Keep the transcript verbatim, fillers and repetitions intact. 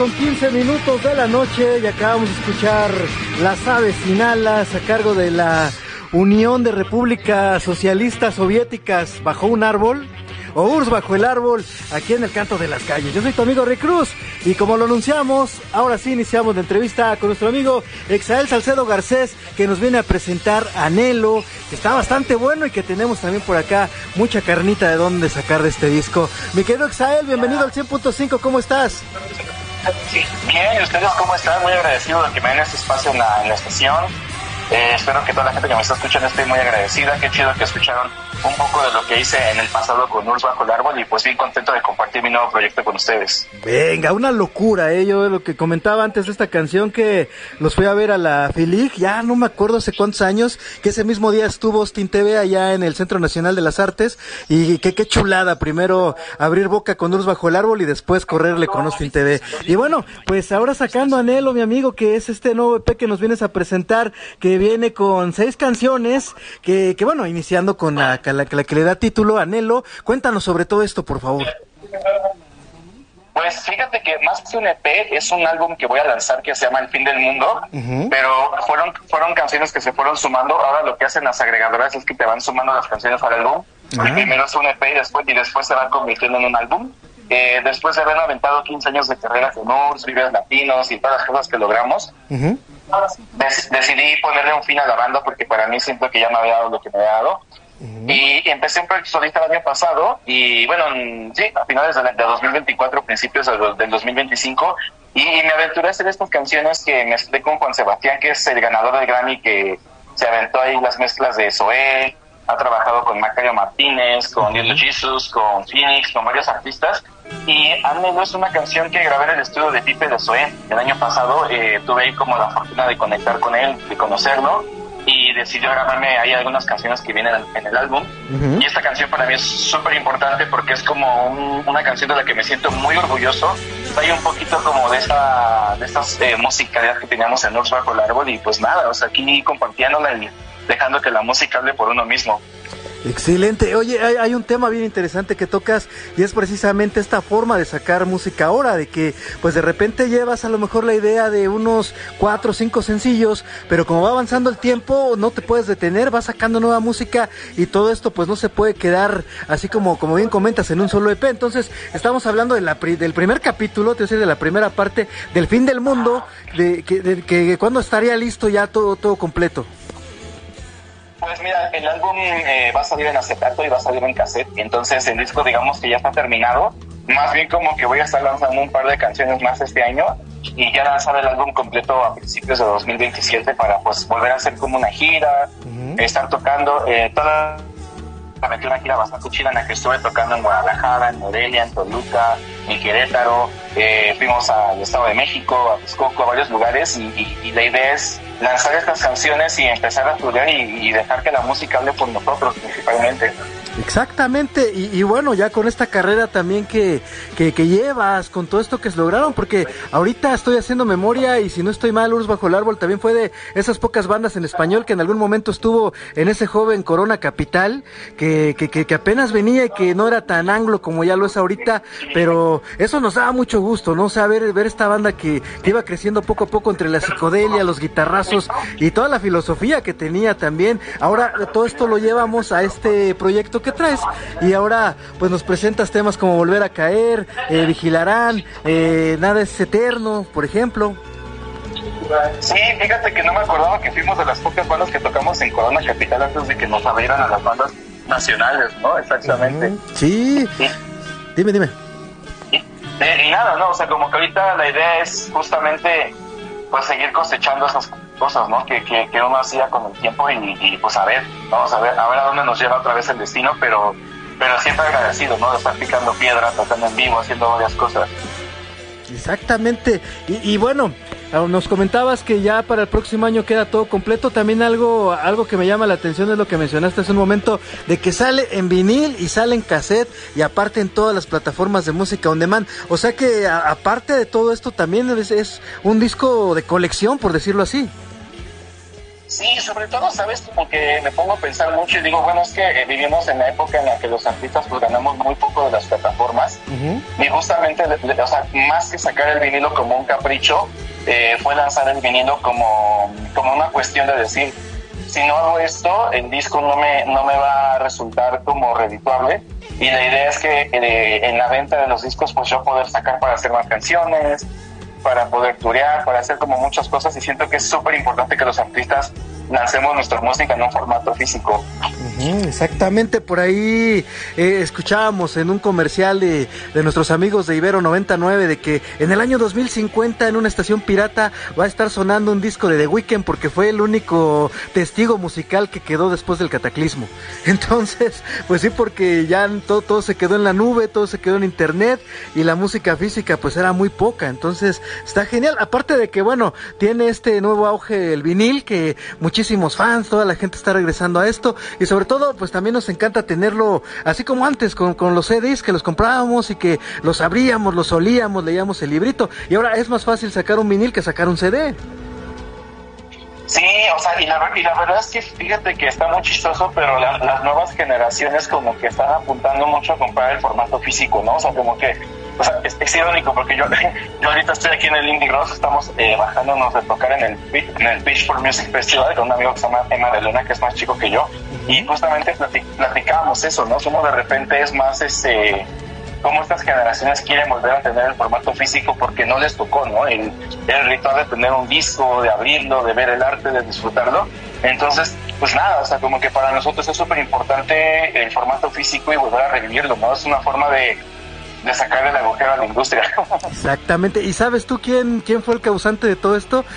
con quince minutos de la noche y acabamos de escuchar Las Aves Sin Alas a cargo de la Unión de Repúblicas Socialistas Soviéticas bajo un árbol, o U R S S bajo el árbol, aquí en el Canto de las Calles. Yo soy tu amigo Rick Cruz y como lo anunciamos, ahora sí iniciamos la entrevista con nuestro amigo Exael Salcedo Garcés, que nos viene a presentar Anhelo, que está bastante bueno y que tenemos también por acá mucha carnita de dónde sacar de este disco. Mi querido Exael, bienvenido al cien punto cinco, ¿cómo estás? Bien, ¿y ustedes cómo están? Muy agradecido de que me den este espacio en la, en la estación. Eh, espero que toda la gente que me está escuchando esté muy agradecida. Qué chido que escucharon un poco de lo que hice en el pasado con U R S S bajo el árbol y pues bien contento de compartir mi nuevo proyecto con ustedes. Venga, una locura, eh. Yo lo que comentaba antes de esta canción, que los fui a ver a la FILIG, ya no me acuerdo hace cuántos años, que ese mismo día estuvo Austin T V allá en el Centro Nacional de las Artes, y que qué chulada, primero abrir boca con U R S S bajo el árbol y después correrle con Austin T V. Y bueno, pues ahora sacando Anhelo, mi amigo, que es este nuevo E P que nos vienes a presentar, que viene con seis canciones, que, que bueno, iniciando con la, la, la que le da título, Anhelo. Cuéntanos sobre todo esto, por favor. Pues fíjate que más que un E P, es un álbum que voy a lanzar que se llama El Fin del Mundo, uh-huh. pero fueron fueron canciones que se fueron sumando. Ahora lo que hacen las agregadoras es que te van sumando las canciones al álbum, uh-huh. y primero es un E P y después, y después se van convirtiendo en un álbum. Eh, después de haber aventado quince años de carrera con U R S S, Vives Latinos y todas las cosas que logramos, uh-huh. des- decidí ponerle un fin a la banda porque para mí siento que ya me había dado lo que me había dado. Uh-huh. Y empecé un proyecto solista el año pasado y bueno, sí, a finales de, de dos mil veinticuatro, principios del, del dos mil veinticinco, y, y me aventuré a hacer estas canciones que mezclé con Juan Sebastián, que es el ganador del Grammy, que se aventó ahí las mezclas de Zoé, ha trabajado con Macario Martínez, con Little Jesus, con Phoenix, con varios artistas. Y Anhelo es una canción que grabé en el estudio de Pipe de Zoé el año pasado. Eh, tuve ahí como la fortuna de conectar con él, de conocerlo, y decidió grabarme ahí algunas canciones que vienen en el álbum. Uh-huh. Y esta canción para mí es súper importante porque es como un, una canción de la que me siento muy orgulloso. Hay un poquito como de esta de estas eh, musicalidad que teníamos en U R S S bajo el árbol, y pues nada, o sea, aquí compartiéndola y dejando que la música hable por uno mismo. Excelente. Oye, hay, hay un tema bien interesante que tocas, y es precisamente esta forma de sacar música ahora, de que pues de repente llevas a lo mejor la idea de unos cuatro o cinco sencillos, pero como va avanzando el tiempo no te puedes detener, vas sacando nueva música y todo esto pues no se puede quedar así como como bien comentas en un solo E P. Entonces estamos hablando de la, del primer capítulo, te voy a decir, de la primera parte del Fin del Mundo, de que, de, que cuándo estaría listo ya todo todo completo. Pues mira, el álbum eh, va a salir en acetato y va a salir en cassette, entonces el disco digamos que ya está terminado. Más bien como que voy a estar lanzando un par de canciones más este año y ya lanzar el álbum completo a principios de dos mil veintisiete para pues volver a hacer como una gira, uh-huh. estar tocando eh, toda la una gira bastante chida en la que estuve tocando en Guadalajara, en Morelia, en Toluca, en Querétaro, eh, fuimos al Estado de México, a Texcoco, a varios lugares, y, y, y la idea es lanzar estas canciones y empezar a estudiar y, y dejar que la música hable por nosotros principalmente. Exactamente, y, y bueno, ya con esta carrera también que, que, que llevas, con todo esto que se lograron, porque ahorita estoy haciendo memoria y si no estoy mal, U R S S bajo el árbol también fue de esas pocas bandas en español que en algún momento estuvo en ese joven Corona Capital, que, que, que, que apenas venía y que no era tan anglo como ya lo es ahorita, pero eso nos daba mucho gusto, ¿no? O sea, ver, ver esta banda que, que iba creciendo poco a poco entre la psicodelia, los guitarrazos y toda la filosofía que tenía también. Ahora todo esto lo llevamos a este proyecto que traes y ahora pues nos presentas temas como Volver a Caer, eh, Vigilarán, eh, Nada es Eterno, por ejemplo. Sí, fíjate que no me acordaba que fuimos de las pocas bandas que tocamos en Corona Capital antes de que nos abrieran a las bandas nacionales, ¿no? Exactamente. Uh-huh. Sí. sí. Dime, dime. Y, y nada, ¿no? O sea, como que ahorita la idea es justamente pues seguir cosechando esas cosas, ¿no? Que, que, que uno hacía con el tiempo y, y pues a ver, vamos a ver, a ver a dónde nos lleva otra vez el destino, pero, pero siempre agradecido, ¿no? De estar picando piedra, tocando en vivo, haciendo varias cosas. Exactamente, y, y bueno, nos comentabas que ya para el próximo año queda todo completo. También algo algo que me llama la atención es lo que mencionaste hace un momento, de que sale en vinil y sale en cassette y aparte en todas las plataformas de música on demand. O sea que a, aparte de todo esto también es, es un disco de colección, por decirlo así. Sí, sobre todo, ¿sabes? Porque me pongo a pensar mucho y digo, bueno, es que eh, vivimos en la época en la que los artistas pues ganamos muy poco de las plataformas. Uh-huh. Y justamente, o sea, más que sacar el vinilo como un capricho, eh, fue lanzar el vinilo como, como una cuestión de decir, si no hago esto, el disco no me, no me va a resultar como redituable. Y la idea es que eh, en la venta de los discos pues yo poder sacar para hacer más canciones, para poder turear, para hacer como muchas cosas, y siento que es súper importante que los artistas lancemos nuestra música en un formato físico. Uh-huh, exactamente, por ahí eh, escuchábamos en un comercial de, de nuestros amigos de Ibero noventa y nueve de que en el año dos mil cincuenta en una estación pirata va a estar sonando un disco de The Weeknd porque fue el único testigo musical que quedó después del cataclismo. Entonces, pues sí, porque ya todo, todo se quedó en la nube, todo se quedó en internet y la música física pues era muy poca. Entonces está genial, aparte de que bueno, tiene este nuevo auge el vinil, que muchísimos fans, toda la gente está regresando a esto, y sobre todo pues también nos encanta tenerlo así como antes con, con los C Ds que los comprábamos y que los abríamos, los olíamos, leíamos el librito, y ahora es más fácil sacar un vinil que sacar un C D. Sí, o sea, y la, y la verdad es que fíjate que está muy chistoso, pero la, las nuevas generaciones como que están apuntando mucho a comprar el formato físico, ¿no? O sea, como que, o sea, es, es irónico porque yo, yo ahorita estoy aquí en el Indie Rose, estamos eh, bajándonos de tocar en el, en el Pitchfork Music Festival con un amigo que se llama Emma de Luna, que es más chico que yo, y justamente platic, platicábamos eso, ¿no? Como de repente es más, este... cómo estas generaciones quieren volver a tener el formato físico porque no les tocó, ¿no? El, el ritual de tener un disco, de abrirlo, de ver el arte, de disfrutarlo. Entonces, pues nada, o sea, como que para nosotros es súper importante el formato físico y volver a revivirlo, ¿no? Es una forma de, de sacarle el agujero a la industria. Exactamente. ¿Y sabes tú quién, quién fue el causante de todo esto?